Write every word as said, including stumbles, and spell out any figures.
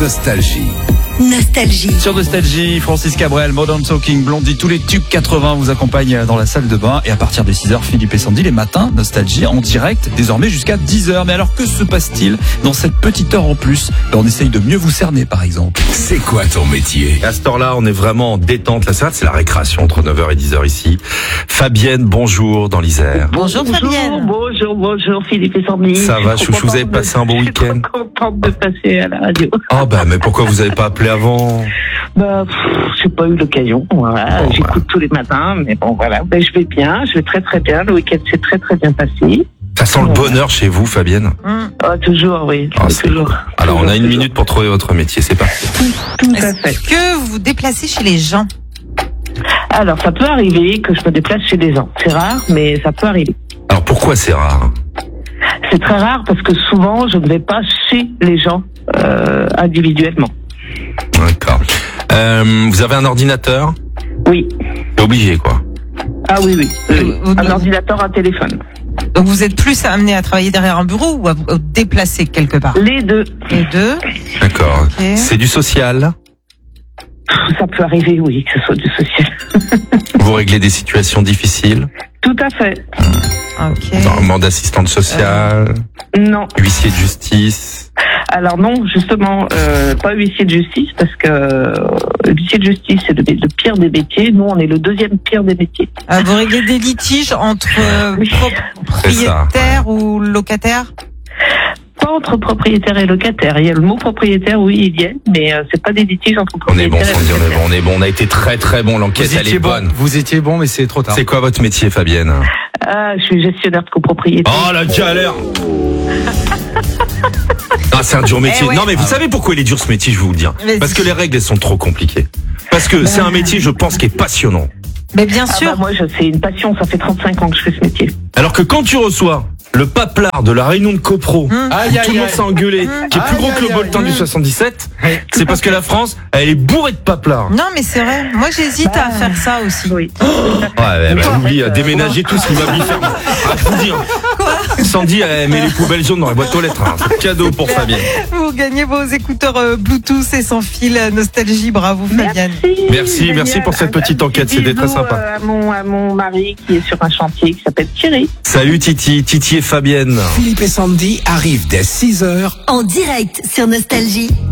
Nostalgie. Nostalgie. Sur Nostalgie, Francis Cabrel, Modern Talking, Blondie, tous les tubes quatre-vingts vous accompagnent dans la salle de bain. Et à partir de six heures, Philippe et Sandy, les matins, Nostalgie en direct, désormais jusqu'à dix heures. Mais alors, que se passe-t-il dans cette petite heure en plus? Ben, on essaye de mieux vous cerner, par exemple. C'est quoi ton métier? À cette heure-là, on est vraiment en détente. Là, c'est la récréation entre neuf heures et dix heures ici. Fabienne, bonjour dans l'Isère. Bonjour, bonjour Fabienne. Bonjour, bonur Philippe et Sandy. Ça va, chouchou, vous avez passé un bon week-end? Je suis trop contente de passer à la radio. Ah bah, mais pourquoi vous avez pas appelé avant? Bah, pff, j'ai pas eu l'occasion. Voilà, Oh, j'écoute bah. tous les matins, mais bon, voilà. Ben, je vais bien, je vais très très bien. Le week-end s'est très très bien passé. Ça sent le bonheur chez vous, Fabienne? Ah, toujours, oui. Ah, c'est toujours. cool. Alors, on a une Toujours. minute pour trouver votre métier, c'est parti. Tout à fait. Est-ce que vous vous déplacez chez les gens? Alors, ça peut arriver que je me déplace chez des gens. C'est rare, mais ça peut arriver. Alors, pourquoi c'est rare? C'est très rare parce que souvent, je ne vais pas chez les gens euh, individuellement. D'accord. Euh, vous avez un ordinateur? Oui. C'est obligé, quoi. Ah oui, oui. oui. Vous- Un vous- ordinateur, un téléphone. Donc vous êtes plus amené à travailler derrière un bureau ou à vous déplacer quelque part? Les deux. Les deux. D'accord. Ok. C'est du social? Ça peut arriver, oui, que ce soit du social. Vous réglez des situations difficiles? Tout à fait. Ok. Normalement d'assistante sociale, Non. huissier de justice. Alors non, justement, euh, pas huissier de justice, parce que euh, huissier de justice, c'est le, le pire des métiers. Nous, on est le deuxième pire des métiers. Euh, vous réglez des litiges entre euh, Oui. propriétaires ou locataires? Pas entre propriétaire et locataire. Il y a le mot propriétaire, oui, il y est, mais euh, c'est pas des litiges entre On est bon, propriétaires Sandy, et on est locataires. bon, on est bon. On a été très très bon. L'enquête, Vous elle étiez est bon, bonne. vous étiez bon, mais c'est trop tard. C'est quoi votre métier, Fabienne? Ah, je suis gestionnaire de copropriété. Oh, la galère! Ah, c'est un dur métier. Eh ouais. Non, mais vous savez pourquoi il est dur ce métier, je vais vous le dire. Vas-y. Parce que les règles, elles sont trop compliquées. Parce que c'est un métier, je pense, qui est passionnant. Mais bien Ah sûr. bah, moi, je- c'est une passion. Ça fait trente-cinq ans que je fais ce métier. Alors que quand tu reçois le paplard de la réunion de copro, Hum. où Aïe, aïe, tout le monde aïe. s'est engueulé, qui est plus Aïe, gros que le aïe, bulletin aïe. du soixante-dix-sept, Ouais. c'est parce que la France, elle est bourrée de paplards. Non, mais c'est vrai. Moi, j'hésite Bah. à faire ça aussi. Oui. Ouais, ouais, bah, En oublie, fait, à euh, déménager tout ce qui va lui faire. Ah, je vous dis, hein. Sandy, elle met les poubelles jaunes dans la boîte aux lettres. Hein. C'est cadeau pour Fabienne. Vous gagnez vos écouteurs euh, Bluetooth et sans fil euh, Nostalgie. Bravo, Fabienne. Merci. Merci, génial. merci pour cette petite Un enquête, petit c'était très bisou, sympa. euh, À mon, à mon mari qui est sur un chantier qui s'appelle Thierry. Salut Titi, Titi et Fabienne. Philippe et Sandy arrivent dès six heures En direct sur Nostalgie.